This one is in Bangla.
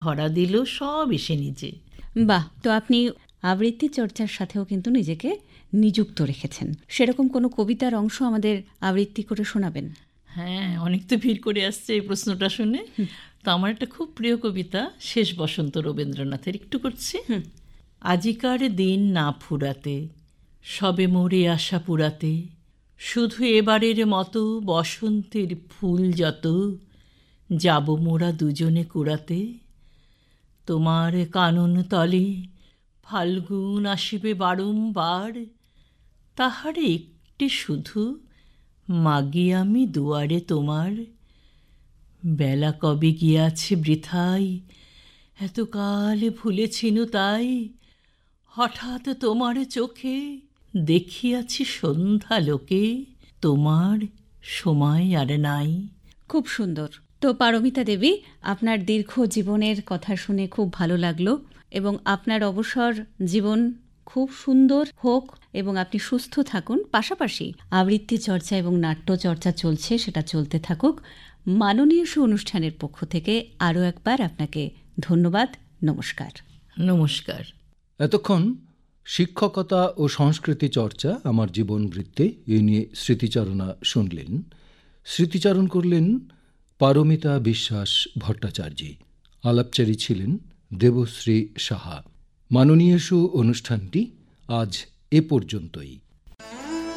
ধরা দিল সব এসে নিজে। বাহ, তো আপনি আবৃত্তি চর্চার সাথেও কিন্তু নিজেকে নিযুক্ত রেখেছেন। সেরকম কোনো কবিতার অংশ আমাদের আবৃত্তি করে শোনাবেন? হ্যাঁ, অনেক তো ভিড় করে আসছে এই প্রশ্নটা শুনে। তো আমার একটা খুব প্রিয় কবিতা শেষ বসন্ত রবীন্দ্রনাথের, একটু করছি। আজিকার দিন না ফুরাতে, সবে মরে আসা পুরাতে, শুধু এবারের মতো বসন্তের ফুল যত, যাব মোরা দুজনে কুড়াতে। তোমার কানন তলে ফাল্গুন আসিবে বারংবার, তাহারে একটি শুধু মাগি আমি দুয়ারে তোমার। বেলা কবে গিয়াছে বৃথাই, এতকাল ভুলেছিনু তাই, হঠাৎ তোমার চোখে দেখিয়াছি সন্ধ্যা লোকে, তোমার সময় আর নাই। খুব সুন্দর। তো পারমিতা দেবী, আপনার দীর্ঘ জীবনের কথা শুনে খুব ভালো লাগলো, এবং আপনার অবসর জীবন খুব সুন্দর হোক এবং আপনি সুস্থ থাকুন। পাশাপাশি আবৃত্তি চর্চা এবং নাট্য চর্চা চলছে, সেটা চলতে থাকুক। মাননীয় অনুষ্ঠানের পক্ষ থেকে আরও একবার আপনাকে ধন্যবাদ। নমস্কার। নমস্কার। এতক্ষণ শিক্ষকতা ও সংস্কৃতি চর্চা আমার জীবন বৃত্তে এ নিয়ে স্মৃতিচারণা শুনলেন। স্মৃতিচারণ করলেন পারমিতা বিশ্বাস ভট্টাচার্য। আলাপচারী ছিলেন দেবশ্রী সাহা। মাননীয় অনুষ্ঠানটি আজ এ পর্যন্তই।